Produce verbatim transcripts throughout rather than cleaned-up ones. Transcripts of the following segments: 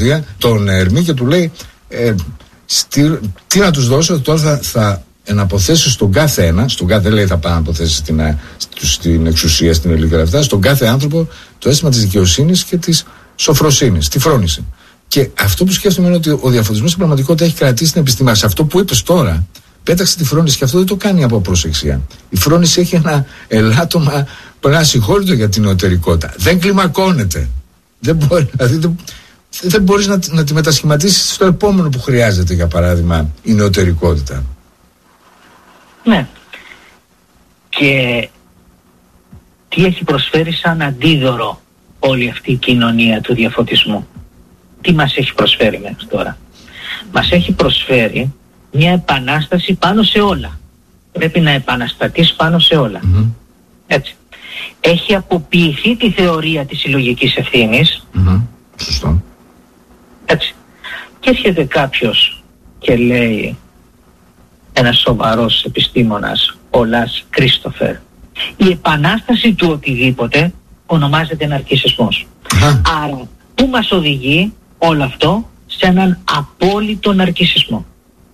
τον Ερμή και του λέει ε, στη, τι να τους δώσω, τώρα θα, θα εναποθέσει στον κάθε ένα, στον κάθε λέει θα πάει να αποθέσει στην, στην εξουσία, στην ελληνική λεφτά, στον κάθε άνθρωπο το αίσθημα της δικαιοσύνης και της σοφροσύνης, τη φρόνηση. Και αυτό που σκέφτομαι είναι ότι ο διαφωτισμός στην πραγματικότητα έχει κρατήσει την επιστήμη. Σε αυτό που είπες τώρα, πέταξε τη φρόνηση και αυτό δεν το κάνει από προσεξία. Η φρόνηση έχει ένα ελάττωμα ασυγχώρητο για την νεωτερικότητα. Δεν κλιμακώνεται. Δεν, μπορεί, δηλαδή, δεν, δεν μπορείς να, να τη μετασχηματίσεις στο επόμενο που χρειάζεται, για παράδειγμα, η νεωτερικότητα. Ναι. Και τι έχει προσφέρει σαν αντίδωρο όλη αυτή η κοινωνία του διαφωτισμού? Τι μας έχει προσφέρει μέχρι τώρα? Μας έχει προσφέρει μια επανάσταση πάνω σε όλα. Πρέπει να επαναστατείς πάνω σε όλα. Mm-hmm. Έτσι. Έχει αποποιηθεί τη θεωρία της συλλογικής ευθύνης. Mm-hmm. Σωστό. Έτσι. Και έρχεται κάποιος και λέει, ένας σοβαρός επιστήμονας, ο Λας Κρίστοφερ, η επανάσταση του οτιδήποτε ονομάζεται ναρκισσισμός. Mm-hmm. Άρα, πού μας οδηγεί όλο αυτό? Σε έναν απόλυτο ναρκισσισμό.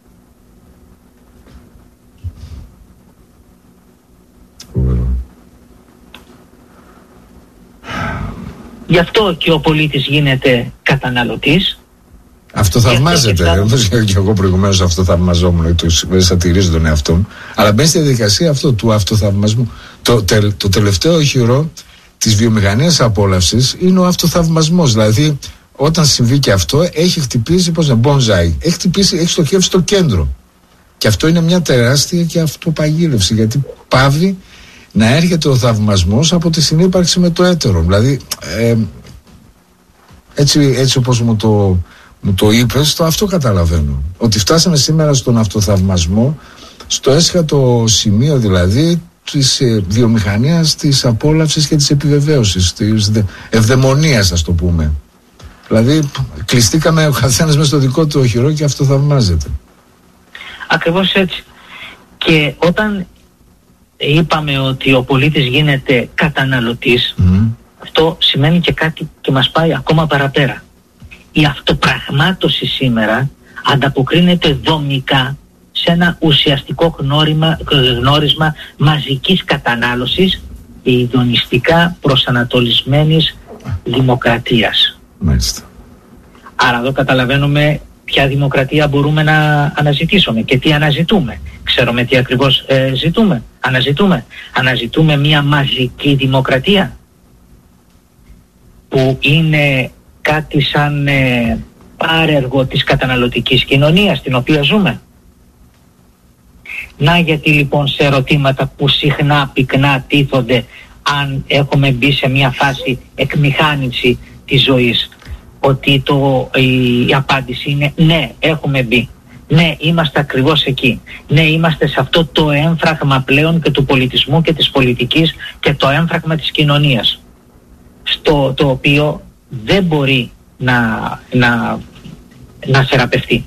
Γι' αυτό και ο πολίτης γίνεται καταναλωτής. Αυτοθαυμάζεται. Όπως και εγώ προηγουμένως αυτοθαυμαζόμουν, σατυρίζω τον εαυτό μου. Αλλά μπαίνει στη διαδικασία αυτό του αυτοθαυμασμού. Το, τε, το τελευταίο οχυρό της βιομηχανίας απόλαυσης είναι ο αυτοθαυμασμός. Δηλαδή, όταν συμβεί και αυτό, έχει χτυπήσει, πώς είναι, μπονζάι. Έχει χτυπήσει, έχει στοχεύσει στο κέντρο. Και αυτό είναι μια τεράστια και αυτοπαγίλευση. Γιατί πάβει να έρχεται ο θαυμασμός από τη συνύπαρξη με το έτερο. Δηλαδή, ε, έτσι, έτσι όπως μου το, μου το είπες, το αυτό καταλαβαίνω. Ότι φτάσαμε σήμερα στον αυτοθαυμασμό, στο έσχατο σημείο δηλαδή της ε, βιομηχανίας, της απόλαυσης και της επιβεβαίωσης, της ευδαιμονίας, ας το πούμε. Δηλαδή, κλειστήκαμε ο καθένας μέσα στο δικό του οχυρό και αυτοθαυμάζεται. Ακριβώς έτσι. Και όταν είπαμε ότι ο πολίτης γίνεται καταναλωτής, mm. αυτό σημαίνει και κάτι και μας πάει ακόμα παραπέρα. Η αυτοπραγμάτωση σήμερα ανταποκρίνεται δομικά σε ένα ουσιαστικό γνώρισμα, γνώρισμα μαζικής κατανάλωσης και ειδονιστικά προσανατολισμένης δημοκρατίας. Μάλιστα. Άρα εδώ καταλαβαίνουμε ποια δημοκρατία μπορούμε να αναζητήσουμε και τι αναζητούμε. Ξέρουμε τι ακριβώς ε, ζητούμε. Αναζητούμε. Αναζητούμε μια μαζική δημοκρατία που είναι κάτι σαν ε, πάρεργο της καταναλωτικής κοινωνίας στην οποία ζούμε. Να γιατί λοιπόν σε ερωτήματα που συχνά πυκνά τίθονται αν έχουμε μπει σε μια φάση εκμηχάνηση της ζωής, ότι το, η, η απάντηση είναι ναι, έχουμε μπει. Ναι, είμαστε ακριβώς εκεί. Ναι, είμαστε σε αυτό το έμφραγμα πλέον και του πολιτισμού και της πολιτικής και το έμφραγμα της κοινωνίας, στο το οποίο δεν μπορεί να, να, να θεραπευτεί.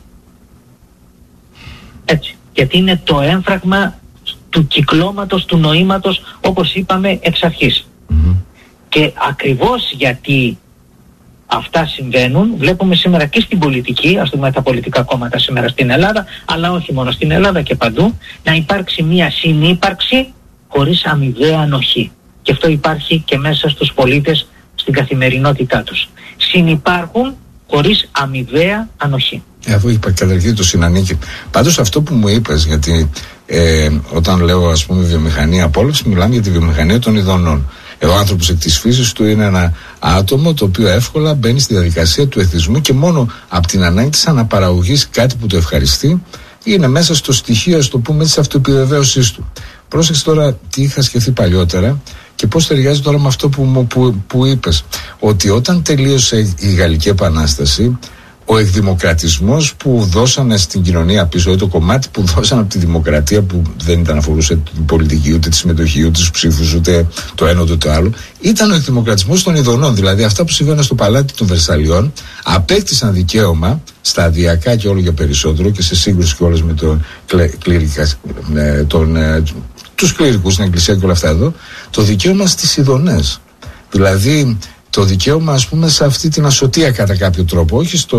Έτσι. Γιατί είναι το έμφραγμα του κυκλώματος, του νοήματος, όπως είπαμε εξ αρχής. Mm-hmm. Και ακριβώς γιατί αυτά συμβαίνουν, βλέπουμε σήμερα και στην πολιτική, ας δούμε τα πολιτικά κόμματα σήμερα στην Ελλάδα, αλλά όχι μόνο στην Ελλάδα και παντού, να υπάρξει μια συνύπαρξη χωρίς αμοιβαία ανοχή. Και αυτό υπάρχει και μέσα στους πολίτες στην καθημερινότητά τους. Συνυπάρχουν χωρίς αμοιβαία ανοχή. Ε, αφού είπα καταρχήν το συνανίκη. Πάντως αυτό που μου είπες, γιατί ε, όταν λέω ας πούμε βιομηχανία απόλαυση, μιλάμε για τη βιομηχανία των ειδονών. Ο άνθρωπος εκ της φύσης του είναι ένα άτομο το οποίο εύκολα μπαίνει στη διαδικασία του εθισμού και μόνο από την ανάγκη της αναπαραγωγής κάτι που το ευχαριστεί είναι μέσα στο στοιχείο, ας το πούμε, της αυτοεπιβεβαίωσής του. Πρόσεξε τώρα τι είχα σκεφτεί παλιότερα και πώς ταιριάζει τώρα με αυτό που, που, που είπες. Ότι όταν τελείωσε η Γαλλική Επανάσταση, ο εκδημοκρατισμός που δώσανε στην κοινωνία πίσω, ή το κομμάτι που δώσανε από τη δημοκρατία, που δεν ήταν αφορούσε την πολιτική, ούτε τη συμμετοχή, ούτε τους ψήφους, ούτε το ένα ούτε το άλλο, ήταν ο εκδημοκρατισμός των ειδονών. Δηλαδή αυτά που συμβαίνουν στο παλάτι των Βερσαλιών απέκτησαν δικαίωμα σταδιακά και όλο και περισσότερο και σε σύγκρουση και όλες με τον κληρικα, τον, τους κληρικούς στην Εκκλησία και όλα αυτά εδώ, το δικαίωμα στις ειδονές. Δηλαδή το δικαίωμα, ας πούμε, σε αυτή την ασωτεία κατά κάποιο τρόπο, όχι στο